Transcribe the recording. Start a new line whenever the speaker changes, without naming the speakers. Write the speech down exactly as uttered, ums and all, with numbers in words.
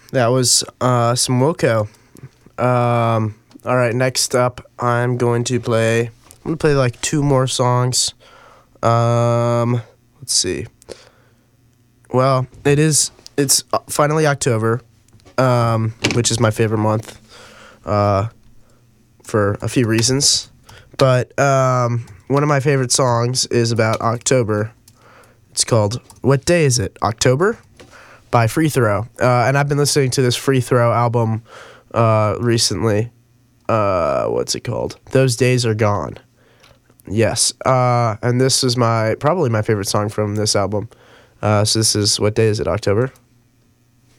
That was uh, some Wilco. Um, all right, next up, I'm going to play. I'm gonna play like two more songs. Um, let's see. Well, it is. It's finally October, um, which is my favorite month, uh, for a few reasons. But um, one of my favorite songs is about October. It's called "What Day Is It? October?" by Free Throw, uh, and I've been listening to this Free Throw album uh, recently. Uh, what's it called? Those Days Are Gone. Yes, uh, and this is my probably my favorite song from this album. Uh, so this is "What Day Is It? October?"